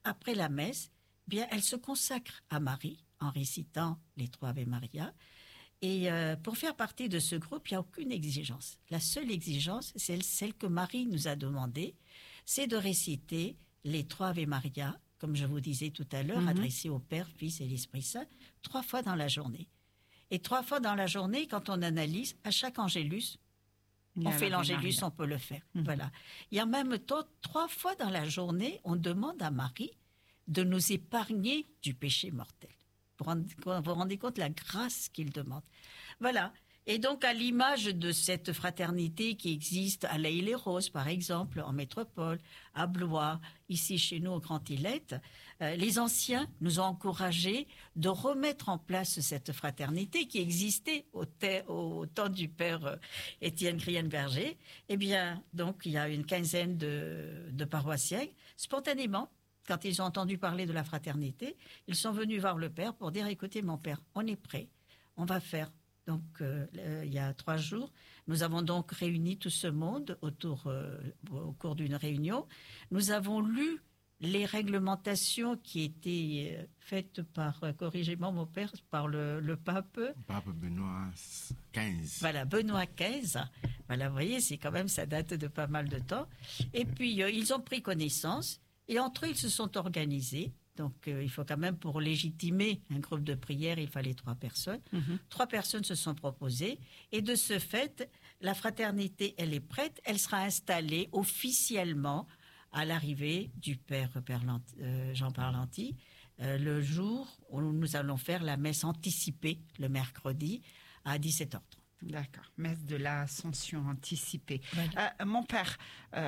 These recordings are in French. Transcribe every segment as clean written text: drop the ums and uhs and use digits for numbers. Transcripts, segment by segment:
après la messe, bien, elle se consacre à Marie en récitant les 3 Ave Maria. Et pour faire partie de ce groupe, il n'y a aucune exigence. La seule exigence, c'est celle que Marie nous a demandée, c'est de réciter les 3 Ave Maria, comme je vous disais tout à l'heure, adressés au Père, Fils et l'Esprit Saint, 3 fois dans la journée. Et 3 fois dans la journée, quand on analyse, à chaque angélus, on fait l'angélus, on peut le faire. Voilà. Et en même temps, 3 fois dans la journée, on demande à Marie de nous épargner du péché mortel. Vous vous rendez compte de la grâce qu'il demande. Voilà. Et donc, à l'image de cette fraternité qui existe à l'Aïle-les-Roses, par exemple, en métropole, à Blois, ici chez nous au Grand Îlette, les anciens nous ont encouragés de remettre en place cette fraternité qui existait au temps du père Étienne Grienne-Berger. Eh bien, donc, il y a une quinzaine de paroissiens, spontanément, quand ils ont entendu parler de la fraternité, ils sont venus voir le père pour dire, écoutez, mon père, on est prêt, on va faire. Donc, il y a 3 jours, nous avons donc réuni tout ce monde au cours d'une réunion. Nous avons lu les réglementations qui étaient faites par, corrigez-moi mon père, par le pape. Pape Benoît XV. Voilà, Benoît XV. Voilà, vous voyez, c'est quand même, ça date de pas mal de temps. Et puis, ils ont pris connaissance et entre eux, ils se sont organisés. Donc, il faut quand même, pour légitimer un groupe de prière, il fallait 3 personnes. 3 personnes se sont proposées. Et de ce fait, la fraternité, elle est prête. Elle sera installée officiellement à l'arrivée du père Jean Parlanti, le jour où nous allons faire la messe anticipée, le mercredi, à 17h30. D'accord, messe de l'Ascension anticipée. Voilà. Mon père...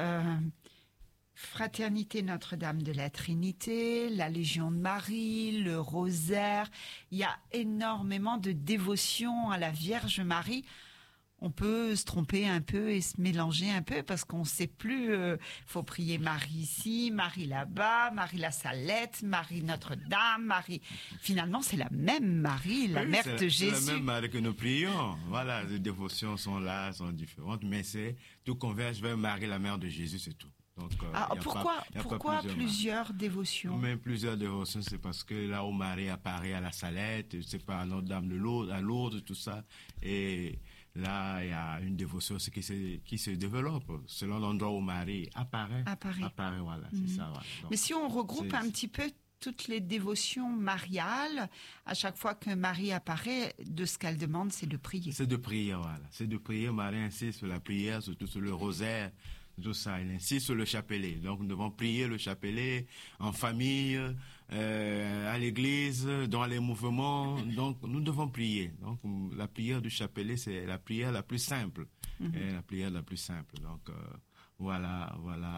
Fraternité Notre-Dame de la Trinité, la Légion de Marie, le Rosaire. Il y a énormément de dévotion à la Vierge Marie. On peut se tromper un peu et se mélanger un peu parce qu'on ne sait plus. Faut prier Marie ici, Marie là-bas, Marie la Salette, Marie Notre-Dame, Marie. Finalement, c'est la même Marie, la mère de Jésus. C'est la même Marie que nous prions. Voilà, les dévotions sont là, sont différentes, mais tout converge vers Marie, la mère de Jésus, c'est tout. Donc, pourquoi plusieurs dévotions? Mais plusieurs dévotions, c'est parce que là où Marie apparaît à la Salette, c'est pas à Notre-Dame de Lourdes, à Lourdes, tout ça. Et là, il y a une dévotion qui se développe selon l'endroit où Marie apparaît. Voilà, c'est ça. Voilà. Donc, mais si on regroupe un petit peu toutes les dévotions mariales, à chaque fois que Marie apparaît, de ce qu'elle demande, c'est de prier. C'est de prier, voilà. C'est de prier. Marie insiste sur la prière, surtout sur le rosaire. Tout ça, il insiste sur le chapelet. Donc, nous devons prier le chapelet en famille, à l'église, dans les mouvements. Donc, nous devons prier. Donc, la prière du chapelet, c'est la prière la plus simple. Et la prière la plus simple. Donc, voilà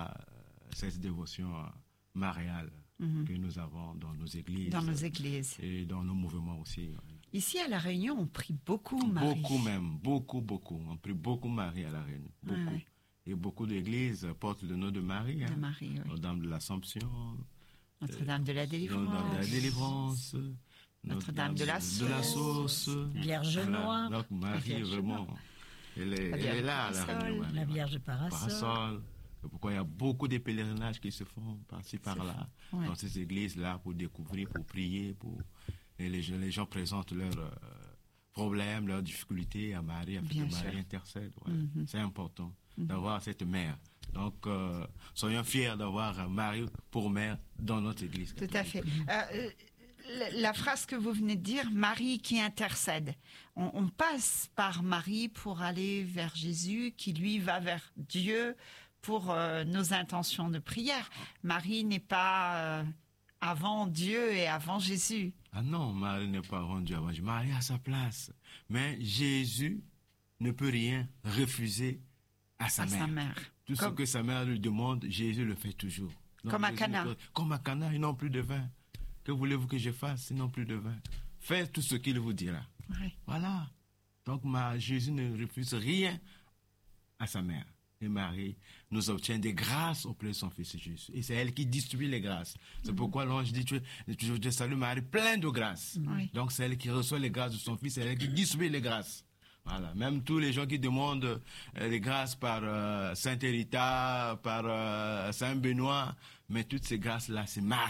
cette dévotion mariale que nous avons dans nos églises. Dans nos églises. Et dans nos mouvements aussi. Ici, à La Réunion, on prie beaucoup Marie. Beaucoup même. Beaucoup. On prie beaucoup Marie à La Réunion. Beaucoup. Ouais. Et beaucoup d'églises portent le nom de Marie. De Marie, oui. Notre-Dame de l'Assomption. Notre-Dame de la Délivrance. Notre-Dame de la Délivrance. Notre-Dame de la Sauce. Vierge Noire. Donc Marie, vraiment, elle est là à La Réunion. La Vierge Parasol. C'est pourquoi il y a beaucoup de pèlerinages qui se font par-ci, par-là, dans ces églises-là, pour découvrir, pour prier. Et les gens présentent leurs problèmes, leurs difficultés à Marie, afin que Marie intercède. Ouais. C'est important d'avoir cette mère. Donc, soyons fiers d'avoir Marie pour mère dans notre église. Tout à fait. La phrase que vous venez de dire, Marie qui intercède. On passe par Marie pour aller vers Jésus, qui lui va vers Dieu pour nos intentions de prière. Marie n'est pas avant Dieu et avant Jésus. Ah non, Marie n'est pas avant Dieu, avant Jésus. Marie a sa place. Mais Jésus ne peut rien refuser à sa mère. Tout ce que sa mère lui demande, Jésus le fait toujours. Donc, comme à Cana. Comme à Cana, ils n'ont plus de vin. Que voulez-vous que je fasse? Ils n'ont plus de vin. Faites tout ce qu'il vous dira. Oui. Voilà. Donc Jésus ne refuse rien à sa mère. Et Marie nous obtient des grâces auprès de son Fils Jésus. Et c'est elle qui distribue les grâces. C'est pourquoi l'ange dit, je te salue Marie, pleine de grâces. Donc c'est elle qui reçoit les grâces de son Fils, c'est elle qui distribue les grâces. Voilà. Même tous les gens qui demandent les grâces par Saint Hérita, par Saint Benoît, mais toutes ces grâces-là, c'est Marie